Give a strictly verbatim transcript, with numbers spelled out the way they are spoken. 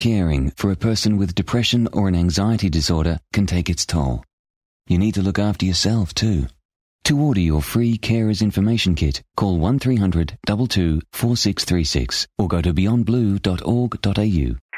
Caring for a person with depression or an anxiety disorder can take its toll. You need to look after yourself too. To order your free Carers Information Kit, call one three hundred two two four six three six or go to beyond blue dot org dot a u.